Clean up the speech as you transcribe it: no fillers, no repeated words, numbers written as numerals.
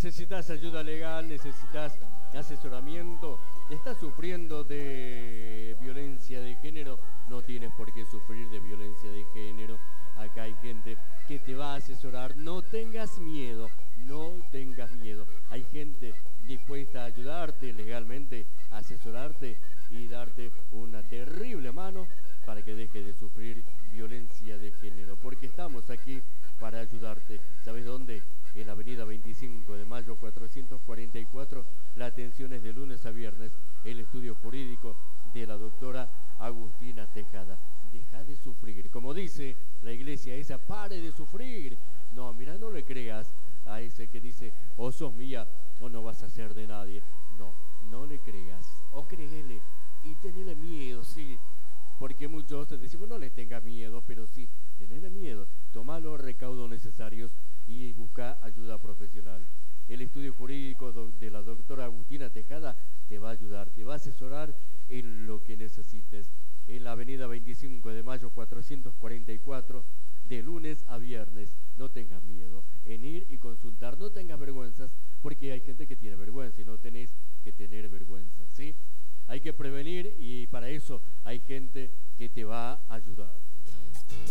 necesitas ayuda legal, necesitas asesoramiento, estás sufriendo de violencia de género, no tienes por qué sufrir de violencia de género. Acá hay gente que te va a asesorar, no tengas miedo, no tengas miedo. Hay gente dispuesta a ayudarte legalmente, a asesorarte y darte una terrible mano para que dejes de sufrir violencia de género, porque estamos aquí para ayudarte. ¿Sabes dónde? En la avenida 25 de mayo 444, la atención es de lunes a viernes, el estudio jurídico de la doctora Agustina Tejada. Deja de sufrir, como dice la iglesia esa, pare de sufrir. No, mira, no le creas a ese que dice, o sos mía o no vas a ser de nadie. No, no le creas, o créele y tenele miedo, sí, porque muchos te decimos no le tengas miedo, pero sí, tenele miedo, toma los recaudos necesarios y busca ayuda profesional. El estudio jurídico de la doctora Agustina Tejada te va a ayudar, te va a asesorar en lo que necesites. En la avenida 25 de mayo 444, de lunes a viernes. No tengas miedo en ir y consultar, no tengas vergüenzas, porque hay gente que tiene vergüenza y no tenés que tener vergüenza, ¿sí? Hay que prevenir y para eso hay gente que te va a ayudar.